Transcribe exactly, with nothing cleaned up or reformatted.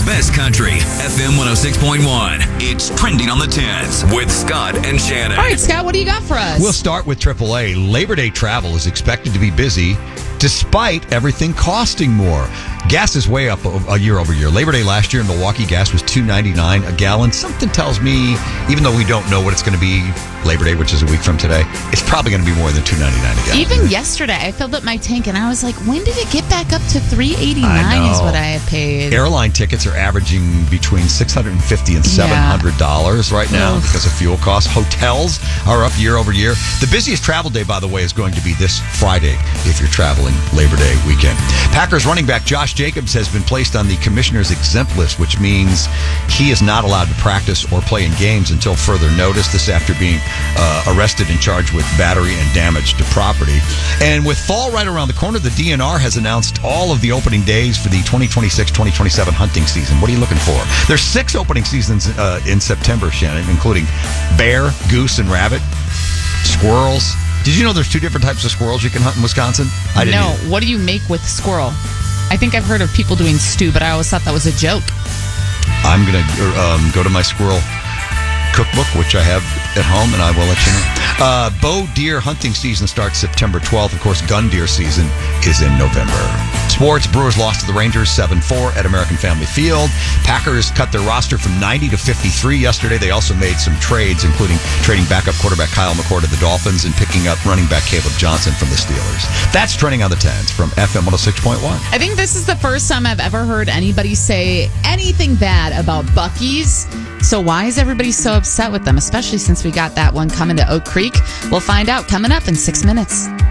best country. F M one oh six point one. It's Trending on the Tens with Scott and Shannon. All right, Scott, what do you got for us? We'll start with triple A. Labor Day travel is expected to be busy despite everything costing more. Gas is way up a year over year. Labor Day last year in Milwaukee, gas was two ninety-nine a gallon. Something tells me, even though we don't know what it's going to be Labor Day, which is a week from today, it's probably going to be more than two ninety-nine a gallon. Even yesterday, I filled up my tank and I was like, when did it get back up to three eighty-nine is what I had paid. Airline tickets are averaging between six hundred fifty dollars and seven hundred dollars right now Oof. because of fuel costs. Hotels are up year over year. The busiest travel day, by the way, is going to be this Friday if you're traveling Labor Day weekend. Packers running back Josh Jacobs has been placed on the commissioner's exempt list, which means he is not allowed to practice or play in games until further notice. This after being uh, arrested and charged with battery and damage to property. And with fall right around the corner, the D N R has announced all of the opening days for the twenty twenty-six twenty twenty-seven hunting season. What are you looking for? There's six opening seasons uh, in September, Shannon, including bear, goose, and rabbit, squirrels. Did you know there's two different types of squirrels you can hunt in Wisconsin? I didn't No. either. What do you make with squirrel? I think I've heard of people doing stew, but I always thought that was a joke. I'm going to um, go to my squirrel cookbook, which I have at home, and I will let you know. Uh, bow deer hunting season starts September twelfth. Of course, gun deer season is in November. Sports, Brewers lost to the Rangers seven four at American Family Field. Packers cut their roster from ninety to fifty-three yesterday. They also made some trades, including trading backup quarterback Kyle McCord to the Dolphins and picking up running back Caleb Johnson from the Steelers. That's Trending on the Tens from F M one oh six point one. I think this is the first time I've ever heard anybody say anything bad about Buc-ee's. So why is everybody so upset with them, especially since we got that one coming to Oak Creek? We'll find out coming up in six minutes.